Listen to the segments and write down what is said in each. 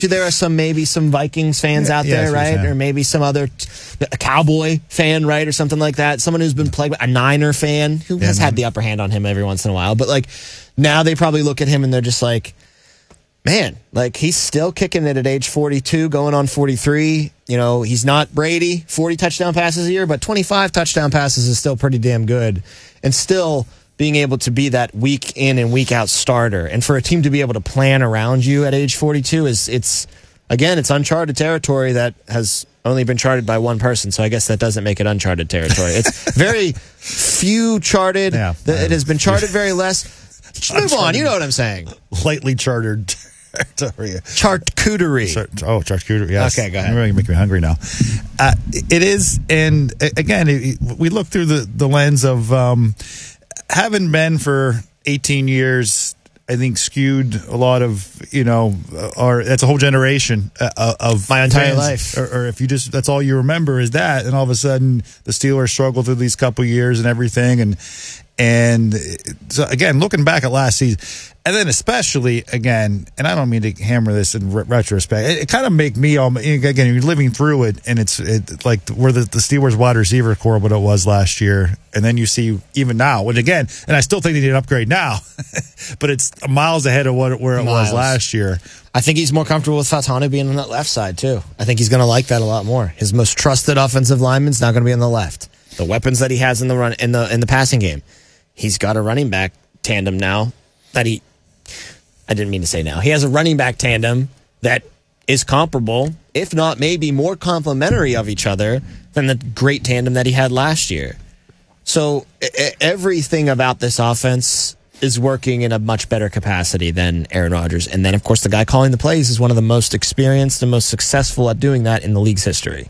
there are maybe some Vikings fans out there, right? Or maybe some other a Cowboy fan, right? Or something like that. Someone who's been plagued by a Niner fan who has had the upper hand on him every once in a while. But like now they probably look at him and they're just like, man, like he's still kicking it at age 42, going on 43. You know, he's not Brady, 40 touchdown passes a year, but 25 touchdown passes is still pretty damn good. And still being able to be that week in and week out starter. And for a team to be able to plan around you at age 42 it's uncharted territory that has only been charted by one person. So I guess that doesn't make it uncharted territory. It's very few charted. Yeah, it has been charted very less. Just move on. You know what I'm saying. Lightly chartered territory. Charcuterie. Charcuterie. Yes. Okay, go ahead. You're making me hungry now. It is, and again, we look through the lens of having been for 18 years. I think skewed a lot of, that's a whole generation of my entire fans, life. Or if you just, that's all you remember is that. And all of a sudden the Steelers struggled through these couple years and everything. And so again, looking back at last season, and then especially again, and I don't mean to hammer this in retrospect, it kind of make me again, you're living through it, and it's like where the Steelers wide receiver core what it was last year, and then you see even now, which again, and I still think they need an upgrade now, but it's miles ahead of where it was last year. I think he's more comfortable with Fautanu being on that left side too. I think he's going to like that a lot more. His most trusted offensive lineman's not going to be on the left. The weapons that he has in the run in the passing game. He's got a running back tandem now that I didn't mean to say now. He has a running back tandem that is comparable, if not maybe more complementary of each other than the great tandem that he had last year. So everything about this offense is working in a much better capacity than Aaron Rodgers. And then, of course, the guy calling the plays is one of the most experienced and most successful at doing that in the league's history.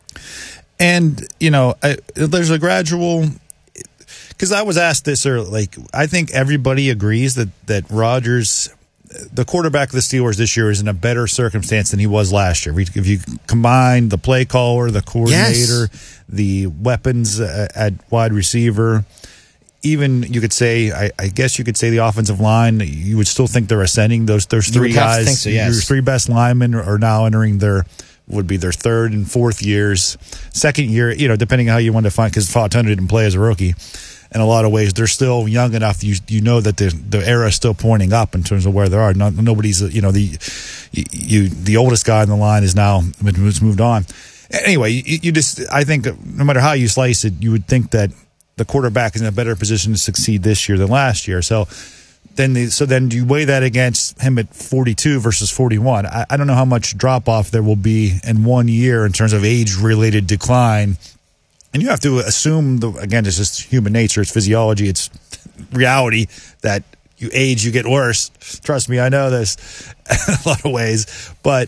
And, there's a gradual... Because I was asked this earlier, I think everybody agrees that Rodgers, the quarterback of the Steelers this year, is in a better circumstance than he was last year. If you combine the play caller, the coordinator, the weapons at wide receiver, even you could say, I guess you could say the offensive line, you would still think they're ascending. Those three guys, think so, yes. Your three best linemen are now entering would be their third and fourth years. Second year, depending on how you want to find, because Fautanu didn't play as a rookie. In a lot of ways, they're still young enough. You know that the era is still pointing up in terms of where they are. Nobody's the oldest guy in the line is now moved on. Anyway, you just I think no matter how you slice it, you would think that the quarterback is in a better position to succeed this year than last year. So then you weigh that against him at 42 versus 41. I don't know how much drop off there will be in 1 year in terms of age related decline. And you have to assume, again, it's just human nature, it's physiology, it's reality that you age, you get worse. Trust me, I know this in a lot of ways. But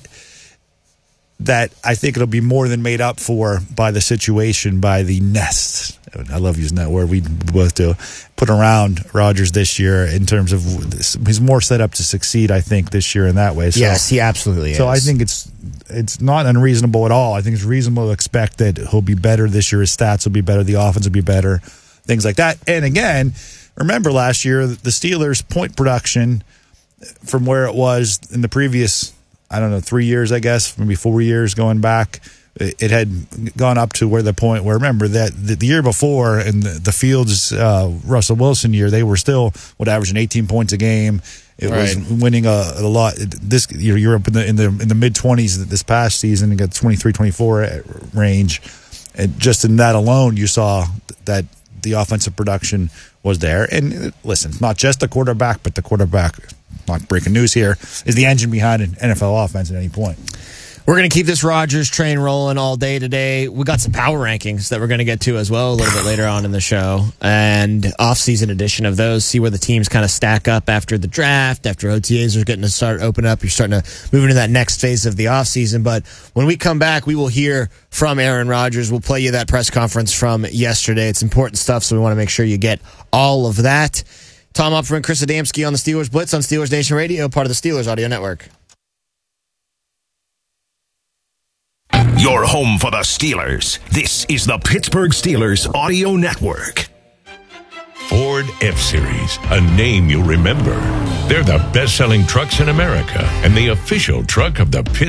that I think it'll be more than made up for by the situation, by the nest. I love using that word. We both do. Put around Rodgers this year in terms of he's more set up to succeed, I think, this year in that way. So, yes, he absolutely is. So I think it's not unreasonable at all. I think it's reasonable to expect that he'll be better this year. His stats will be better. The offense will be better. Things like that. And again, remember last year, the Steelers' point production from where it was in the previous, 3 years, I guess, maybe 4 years going back, it had gone up to where the point where, remember, that the year before in the Fields, Russell Wilson year, they were still averaging 18 points a game. It was winning a lot. This you're up in the mid-20s this past season and got 23-24 range. And just in that alone, you saw that the offensive production was there. And listen, it's not just the quarterback, but the quarterback, not breaking news here, is the engine behind an NFL offense at any point. We're going to keep this Rodgers train rolling all day today. We got some power rankings that we're going to get to as well a little bit later on in the show, and off-season edition of those. See where the teams kind of stack up after the draft, after OTAs are getting to start open up. You're starting to move into that next phase of the off-season. But when we come back, we will hear from Aaron Rodgers. We'll play you that press conference from yesterday. It's important stuff, so we want to make sure you get all of that. Tom Opferman, Chris Adamski on the Steelers Blitz on Steelers Nation Radio, part of the Steelers Audio Network. Your home for the Steelers. This is the Pittsburgh Steelers Audio Network. Ford F-Series, a name you'll remember. They're the best-selling trucks in America and the official truck of the Pittsburgh